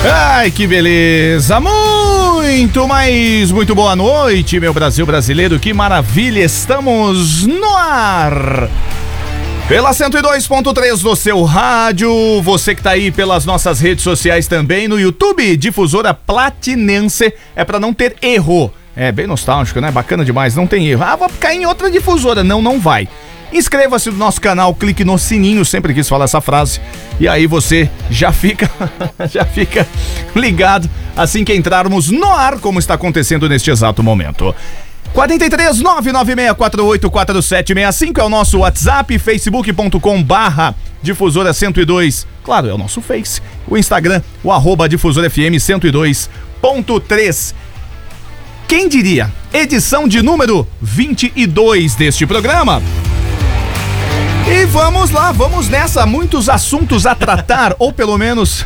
Ai, que beleza! Muito boa noite, meu Brasil brasileiro, que maravilha! Estamos no ar! Pela 102.3 do seu rádio, você que tá aí pelas nossas redes sociais também, no YouTube, Difusora Platinense, é pra não ter erro. É bem nostálgico, né? Bacana demais, não tem erro. Ah, vou cair em outra difusora. Não vai. Inscreva-se no nosso canal, clique no sininho, sempre quis falar essa frase, e aí você já fica ligado assim que entrarmos no ar, como está acontecendo neste exato momento. 43 996484765 é o nosso WhatsApp, facebook.com/difusora 102, claro, é o nosso Face, o Instagram, o @difusora FM 102.3. Quem diria? Edição de número 22 deste programa. E vamos lá, vamos nessa, muitos assuntos a tratar, ou pelo menos...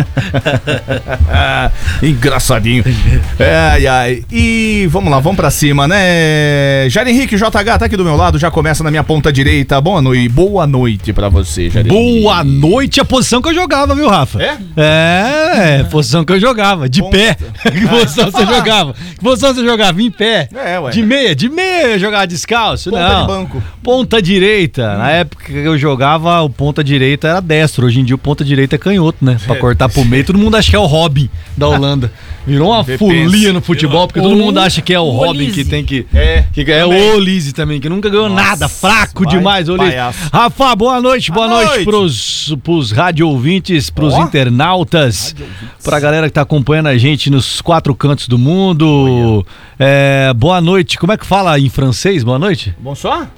Engraçadinho. Ai. E vamos lá, vamos pra cima, né? Jair Henrique, JH, tá aqui do meu lado, já começa na minha ponta direita. Boa noite pra você, Jair Henrique. Boa noite, a posição que eu jogava, viu, Rafa? É, posição que eu jogava, de pé. Que posição você jogava? Que posição você jogava? Em pé? Ué. De meia eu jogava descalço? Ponta não. De banco. Ponta direita, na época que eu jogava, o ponta direita era destro. Hoje em dia o ponta direita é canhoto, né? Pra cortar pro meio. Todo mundo acha que é o Robin da Holanda. Virou uma folia no futebol, porque todo mundo acha que é o Robin que tem que... É o Olise também, que nunca ganhou nada. Fraco demais, Olise. Rafa, boa noite pros rádio ouvintes, pros internautas, pra galera que tá acompanhando a gente nos 4 cantos do mundo. Boa noite. Como é que fala em francês? Boa noite? Bonsoir.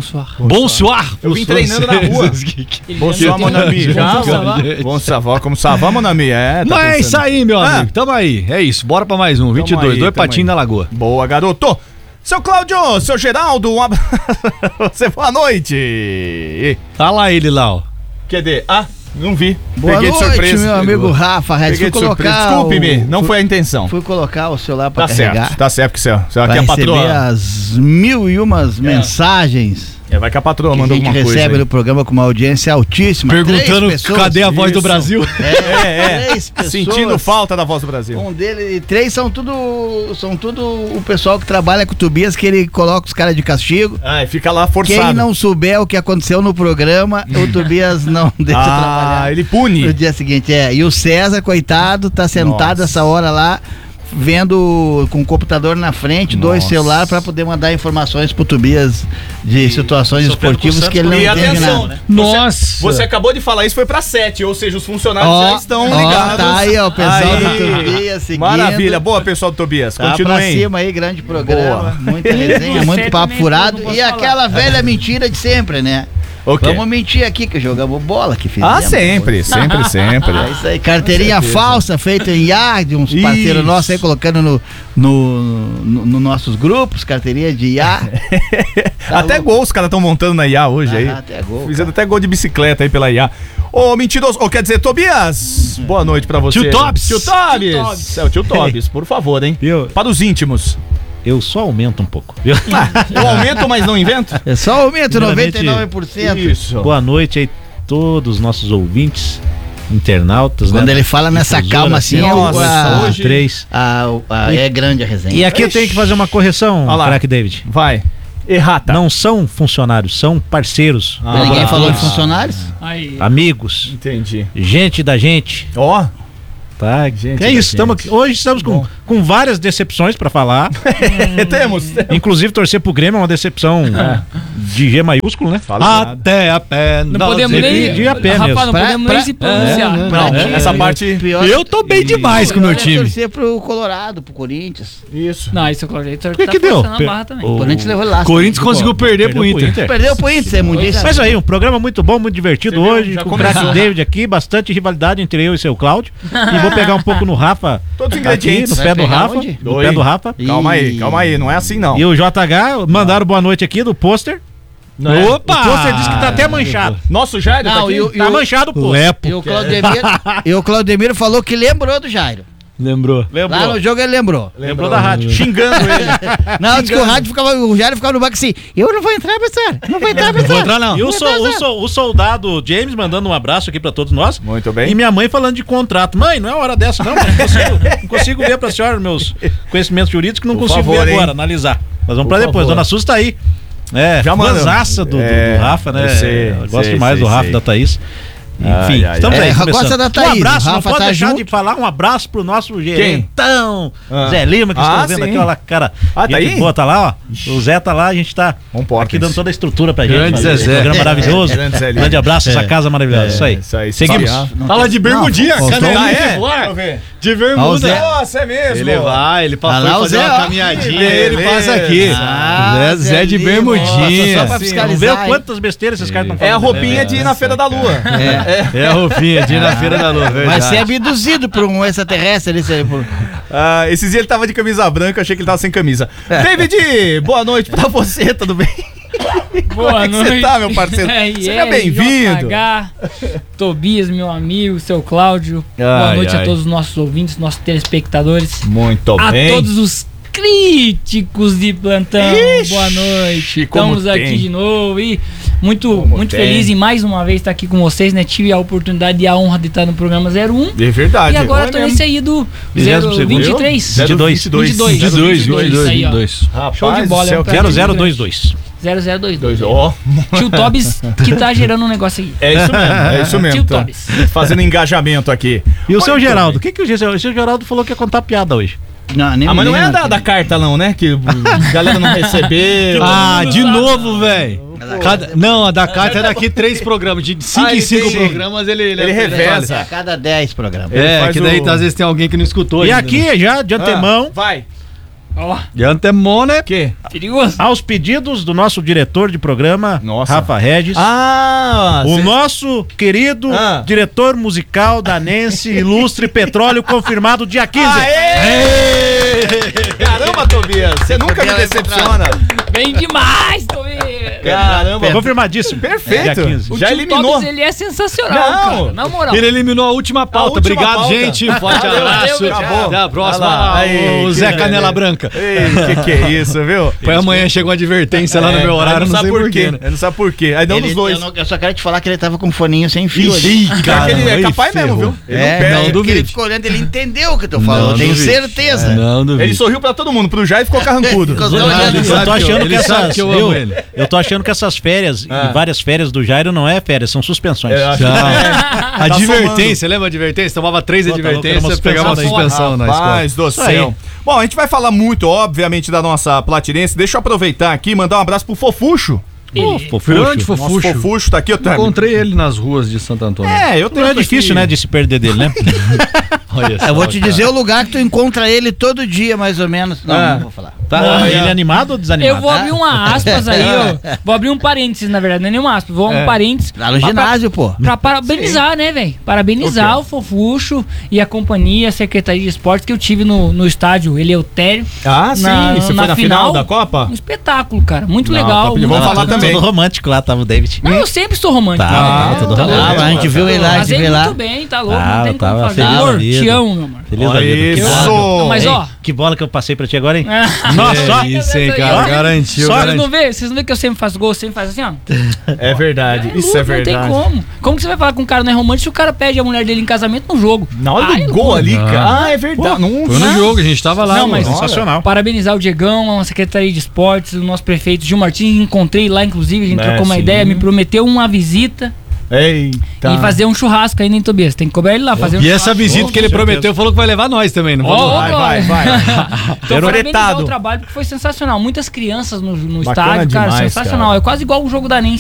Eu vim treinando na rua. Bonsoir, mon ami. Bonsoir, como ça va, mon ami? Mas é isso aí, meu amigo. Tamo aí. É isso. Bora pra mais um. 22. 2 patinhos na lagoa. Boa, garoto. Seu Cláudio, seu Geraldo, você boa noite. Tá lá ele lá, ó. Cadê? Não vi. Boa noite, surpresa, meu amigo Rafa. Desculpe-me, não foi a intenção. Fui colocar o celular pra carregar. Tá certo que você aqui é a patroa. Receber as 1001 mensagens. Vai que a patroa mandou alguma coisa. A gente recebe no programa com uma audiência altíssima. Perguntando cadê a voz do Brasil. 3 pessoas. Sentindo falta da voz do Brasil. E 3 são tudo o pessoal que trabalha com o Tobias, que ele coloca os caras de castigo. E fica lá forçado. Quem não souber o que aconteceu no programa, o Tobias não deixa trabalhar. Ele pune. No dia seguinte, E o César, coitado, tá sentado essa hora lá, vendo com o computador na frente, 2 celulares pra poder mandar informações pro Tobias de situações esportivas que ele não entende nada. Né? Nossa! Você acabou de falar isso, foi pra 7, ou seja, os funcionários já estão ligados. Tá aí, ó, o pessoal do Tobias seguindo. Maravilha, boa, pessoal do Tobias, continua aí. Pra cima aí, grande programa, muita resenha, muito papo furado e aquela velha mentira de sempre, né? Vamos mentir aqui que jogamos bola, que fizemos. Sempre. É isso aí, carteirinha falsa feita em IA, de uns parceiros nossos aí, colocando no nossos grupos, carteirinha de IA. Até gol os caras estão montando na IA hoje aí. Até gol. Fizendo até gol de bicicleta aí pela IA. Mentiroso, quer dizer, Tobias, boa noite pra você. Tio Tobis. É o tio Tobis, por favor, hein? Para os íntimos. Eu só aumento um pouco. Eu aumento, mas não invento? É só aumento, 99%. Isso. Boa noite aí todos os nossos ouvintes, internautas. Quando ele fala nessa calma assim, hoje 3. É grande a resenha. E aqui eu tenho que fazer uma correção, craque David. Vai. Errata. Não são funcionários, são parceiros. Ninguém falou de funcionários? Amigos. Entendi. Gente da gente. Tá, gente. É isso, hoje estamos com várias decepções pra falar. Temos. Inclusive, torcer pro Grêmio é uma decepção de G maiúsculo, né? Até a pé. Não podemos nem. Rafa, não podemos nem se pronunciar. Essa parte. Eu tô bem demais com o meu time. Torcer pro Colorado, pro Corinthians. Isso. Não, isso é o Corinthians. O que deu? O Corinthians levou lá. Corinthians conseguiu perder pro Inter. Perdeu pro Inter, é mundial. Mas aí, um programa muito bom, muito divertido hoje. Com o craque David aqui, bastante rivalidade entre eu e seu Cláudio. E vou pegar um pouco no Rafa. Todos os ingredientes. Aqui, no pé do Rafa. No pé do Rafa. Calma aí, não é assim não. E o JH mandaram boa noite aqui do pôster. Opa! O pôster disse que tá até manchado. Nosso Jairo tá aqui? Tá manchado o pôster. E o Claudemiro falou que lembrou do Jairo. Lembrou. Lá no jogo ele lembrou. Lembrou da rádio. Xingando ele. Não, disse que o Jair ficava no banco assim, eu não vou entrar, professor. Não vou entrar, professor. Não vou entrar, não. E o soldado James mandando um abraço aqui pra todos nós. Muito bem. E minha mãe falando de contrato. Mãe, não é hora dessa, não. Não consigo ver pra senhora meus conhecimentos jurídicos, não consigo ver agora, analisar. Nós vamos pra depois. Dona Sus tá aí. Já fãzaça do Rafa, né? Eu gosto demais do Rafa e da Thaís. Enfim, estamos aí. Gosta da Thaís. Um abraço, Rafa não pode deixar junto. de falar um abraço pro nosso gerentão, Zé Lima, que estou vendo aqui, ó lá, cara. Tá aí? Boa, tá lá, ó. O Zé tá lá, a gente tá aqui dando toda a estrutura pra gente. Grande Zé. Programa maravilhoso. Grande abraço, essa casa maravilhosa. Isso aí. Seguimos. Fala de bermudinha, de bermuda. Nossa, é mesmo. Ele passou fazer uma caminhadinha, ele passa aqui. Zé de bermudinha. Só pra fiscalizar. Vamos ver quantas besteiras esses caras estão falando. É a roupinha de ir na Feira da Lua. É a roupinha de ir na Feira da Lua, verdade. Vai ser abduzido por um extraterrestre ali. Esses dias ele tava de camisa branca, achei que ele tava sem camisa. David, boa noite pra você, tudo bem? Boa noite. Você tá, meu parceiro? Seja bem-vindo. Tobias, meu amigo, seu Cláudio. Boa noite a todos os nossos ouvintes, nossos telespectadores. Muito bem. A todos os críticos de plantão. Boa noite. Estamos aqui de novo e muito feliz em mais uma vez estar aqui com vocês, né? Tive a oportunidade e a honra de estar no programa 01. É verdade. E agora tô nesse aí do 23. 22. Show de bola. 0022. 0022. Tio Tobis que tá gerando um negócio aí. É isso mesmo. Tio Tobis. Fazendo engajamento aqui. E o seu Geraldo? O que o seu Geraldo falou que ia contar piada hoje? Não, mas não é da carta não, né? Que a galera não recebeu. De novo, velho. A da carta é daqui 3 programas. De 5 em 5 programas ele reveza. A cada 10 programas. Que daí às vezes tem alguém que não escutou. E aqui, já de antemão. Vai. De antemão, né? Que? Perigoso. Aos pedidos do nosso diretor de programa, Rafa Regis. O nosso querido diretor musical danense, Ilustre Petróleo, confirmado dia 15. Caramba, Tobias, você nunca me decepciona. Bem demais, Tobias. Caramba, confirmadíssimo. Perfeito. O já eliminou. Tobis, ele é sensacional, cara. Na moral. Ele eliminou a última pauta. Obrigado, gente. Forte abraço. Até a próxima. O Zé Canela Branca. Que é isso, viu? Foi amanhã, chegou uma advertência lá no meu horário, não sei porquê. Ele não sabe por quê. Aí deu nos dois. Eu só quero te falar que ele tava com um foninho sem fio ali. Cara, ele é capaz mesmo, viu? Não duvido. Ele ficou olhando, ele entendeu o que eu tô falando. Tenho certeza. Não duvido. Ele sorriu pra todo mundo, pro Jair ficou carrancudo. Eu tô achando que essas férias, e várias férias do Jairo não é férias, são suspensões. Advertência, lembra a advertência? Tomava 3 advertências, pegava uma suspensão na escola. Paz do céu. Bom, a gente vai falar muito, obviamente, da nossa Platinense. Deixa eu aproveitar aqui e mandar um abraço pro Fofuxo. Grande Fofuxo. Fofuxo tá aqui, eu encontrei ele nas ruas de Santo Antônio. Não é difícil, né, de se perder dele, né? Eu vou te dizer o lugar que tu encontra ele todo dia, mais ou menos. Não vou falar. Ele é animado ou desanimado? Eu vou abrir uma aspas aí, ó. Vou abrir um parênteses, na verdade, não é nenhuma aspas. Vou um parênteses. Lá no ginásio, pô. Pra parabenizar, né, velho? Parabenizar o Fofuxo e a companhia, a Secretaria de Esportes que eu tive no estádio Eleutério. Você foi na final da Copa? Um espetáculo, cara. Muito legal. Vamos falar também. Todo romântico lá, tava o David. Não, eu sempre sou romântico. A gente viu ele lá, Casei muito bem, tá louco, não tem como fazer. Amor, te amo, meu amor. Feliz da vida. Isso! Mas ó, que bola que eu passei pra ti agora, hein? Nossa, isso, hein, cara. Garantiu. Vocês não vê que eu sempre faço gol, sempre faz assim, ó. É verdade, isso é verdade. Não tem como. Como que você vai falar com um cara não é romântico se o cara pede a mulher dele em casamento no jogo? Na hora do gol ali, cara. É verdade. Foi no jogo, a gente tava lá. Não, mas sensacional. Parabenizar o Diegão, a Secretaria de Esportes, o nosso prefeito Gil Martins. Encontrei lá, inclusive, a gente trocou uma ideia, me prometeu uma visita. Eita. E fazer um churrasco aí, nem Tobias. Tem que cobrar ele lá, fazer um churrasco. E essa visita que ele prometeu, falou que vai levar nós também, não vai. Então, parabenizar o trabalho, porque foi sensacional. Muitas crianças no estádio, cara, sensacional. É quase igual o jogo da NEM.